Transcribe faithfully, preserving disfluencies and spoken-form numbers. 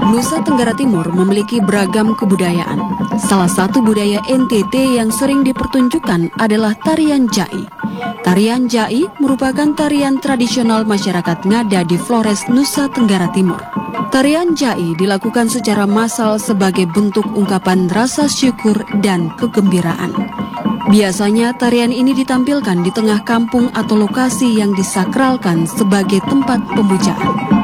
Nusa Tenggara Timur memiliki beragam kebudayaan. Salah satu budaya N T T yang sering dipertunjukkan adalah tarian Jai. Tarian Jai merupakan tarian tradisional masyarakat Ngada di Flores, Nusa Tenggara Timur. Tarian Jai dilakukan secara massal sebagai bentuk ungkapan rasa syukur dan kegembiraan. Biasanya tarian ini ditampilkan di tengah kampung atau lokasi yang disakralkan sebagai tempat pemujaan.